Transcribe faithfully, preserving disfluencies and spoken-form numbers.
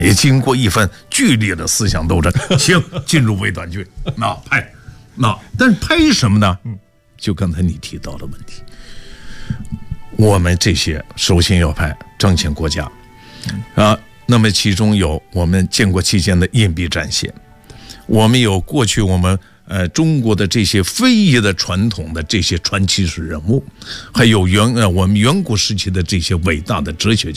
也经过一番剧烈的思想斗争，行，进入微短剧，那拍，那但是拍什么呢？就刚才你提到的问题，我们这些首先要拍彰显国家啊，那么其中有我们建国期间的硬币战线，我们有过去我们呃中国的这些非遗的传统的这些传奇式人物，还有远呃我们远古时期的这些伟大的哲学家。